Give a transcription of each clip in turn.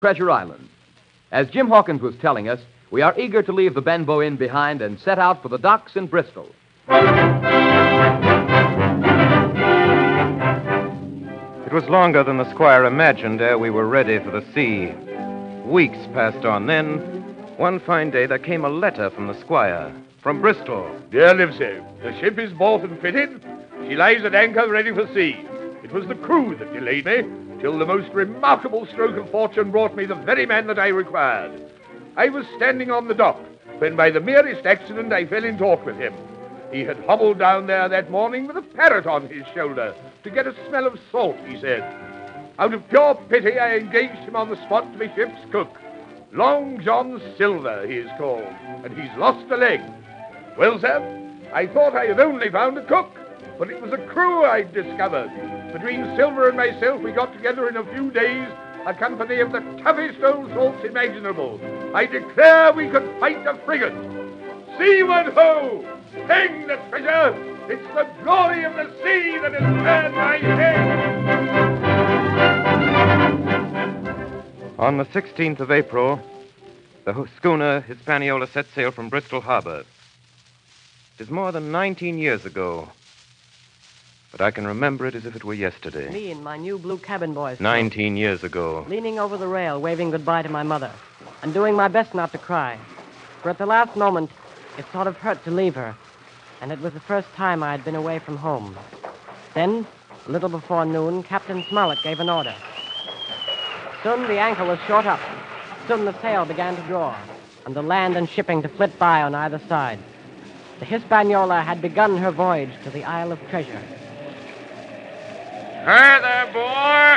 Treasure Island. As Jim Hawkins was telling us, we are eager to leave the Benbow Inn behind and set out for the docks in Bristol. It was longer than the squire imagined ere we were ready for the sea. Weeks passed on. Then, one fine day, there came a letter from the squire, from Bristol. Dear Livesey, the ship is bought and fitted. She lies at anchor ready for sea. It was the crew that delayed me, till the most remarkable stroke of fortune brought me the very man that I required. I was standing on the dock, when by the merest accident I fell in talk with him. He had hobbled down there that morning with a parrot on his shoulder to get a smell of salt, he said. Out of pure pity, I engaged him on the spot to be ship's cook. Long John Silver, he is called, and he's lost a leg. Well, sir, I thought I had only found a cook, but it was a crew I'd discovered. Between Silver and myself, we got together in a few days a company of the toughest old salts imaginable. I declare we could fight a frigate. Seaward ho! Hang the treasure! It's the glory of the sea that has turned my head! On the 16th of April, the schooner Hispaniola set sail from Bristol Harbor. It is more than 19 years ago, but I can remember it as if it were yesterday. Me in my new blue cabin boy. 19 years ago. Leaning over the rail, waving goodbye to my mother, and doing my best not to cry. For at the last moment, it sort of hurt to leave her, and it was the first time I had been away from home. Then, a little before noon, Captain Smollett gave an order. Soon the anchor was short up. Soon the sail began to draw, and the land and shipping to flit by on either side. The Hispaniola had begun her voyage to the Isle of Treasure. Hi there, boy!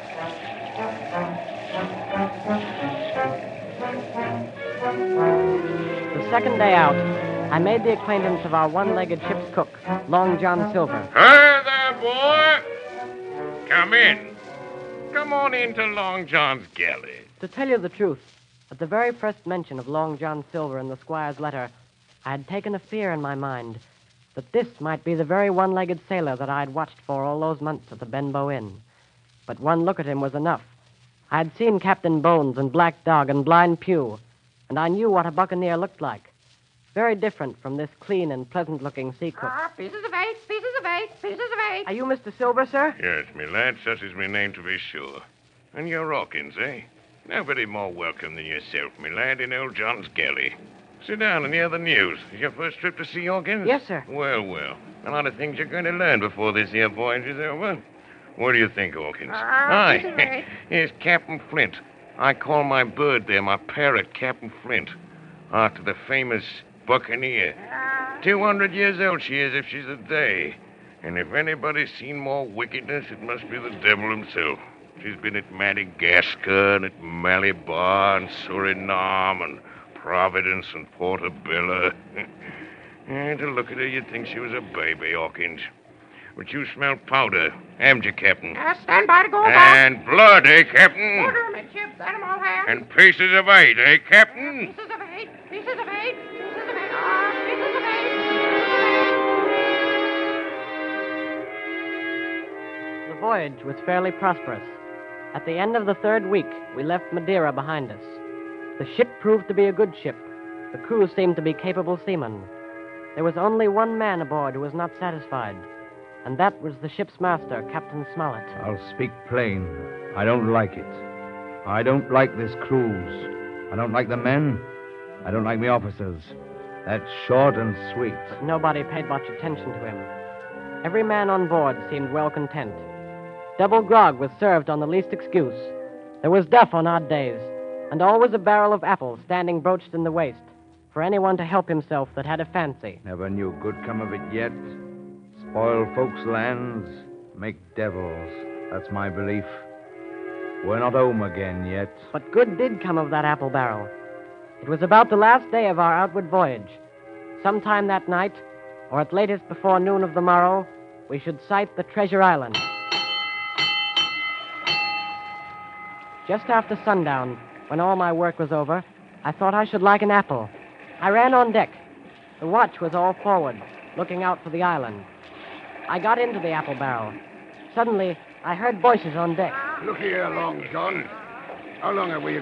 The second day out, I made the acquaintance of our one-legged ship's cook, Long John Silver. Hi there, boy! Come in. Come on into Long John's galley. To tell you the truth, at the very first mention of Long John Silver in the squire's letter, I had taken a fear in my mind that this might be the very one-legged sailor that I had watched for all those months at the Benbow Inn. But one look at him was enough. I had seen Captain Bones and Black Dog and Blind Pew, and I knew what a buccaneer looked like. Very different from this clean and pleasant-looking sea cook. Pieces of eight, pieces of eight, pieces of eight. Are you Mr. Silver, sir? Yes, me lad, such is my name to be sure. And you're Hawkins, eh? Nobody more welcome than yourself, me lad, in old John's galley. Sit down and hear the news. Is your first trip to see Hawkins? Yes, sir. Well. A lot of things you're going to learn before this here voyage is over. What do you think, Hawkins? Hi. Here's Captain Flint. I call my bird there, my parrot, Captain Flint, after the famous buccaneer. 200 years old she is if she's a day. And if anybody's seen more wickedness, it must be the devil himself. She's been at Madagascar and at Malabar and Suriname and Providence and Portobello. And to look at her, you'd think she was a baby, Hawkins. But you smell powder, haven't you, Captain? Stand by to go back. And blood, eh, Captain? Order, midship. Let 'em all have. And pieces of eight, eh, Captain? Pieces of eight, pieces of eight, pieces of eight. Pieces of eight. The voyage was fairly prosperous. At the end of the third week, we left Madeira behind us. The ship proved to be a good ship. The crew seemed to be capable seamen. There was only one man aboard who was not satisfied, and that was the ship's master, Captain Smollett. I'll speak plain. I don't like it. I don't like this cruise. I don't like the men. I don't like the officers. That's short and sweet. But nobody paid much attention to him. Every man on board seemed well content. Double grog was served on the least excuse. There was duff on odd days, and always a barrel of apples standing broached in the waist for anyone to help himself that had a fancy. Never knew good come of it yet. Spoil folks' lands, make devils. That's my belief. We're not home again yet. But good did come of that apple barrel. It was about the last day of our outward voyage. Sometime that night, or at latest before noon of the morrow, we should sight the Treasure Island. Just after sundown, when all my work was over, I thought I should like an apple. I ran on deck. The watch was all forward, looking out for the island. I got into the apple barrel. Suddenly, I heard voices on deck. Look here, Long John. How long have we